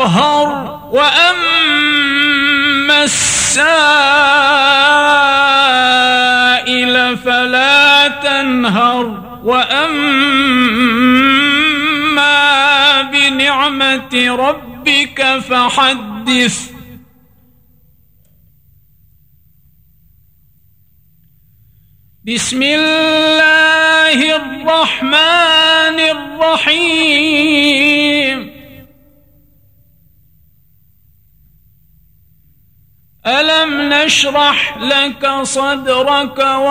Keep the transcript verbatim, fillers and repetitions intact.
فاقهر وأما السائل فلا تنهر وأما بنعمة ربك فحدث. بسم الله الرحمن الرحيم. ألم نشرح لك صدرك